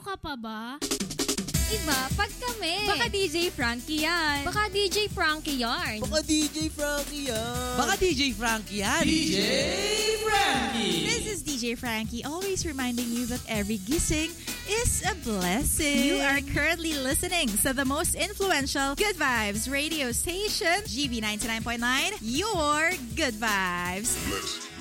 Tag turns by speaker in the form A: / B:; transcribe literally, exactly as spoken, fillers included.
A: ka pa ba?
B: Iba, pag kami.
A: Baka D J Frankie yan.
B: Baka D J Frankie yarn.
C: Baka D J Frankie yan.
D: Baka D J Frankie yan.
E: D J Frankie.
F: This is D J Frankie, always reminding you that every gising is a blessing. You are currently listening to the most influential Good Vibes radio station, G B ninety-nine point nine, your Good Vibes.
G: Let's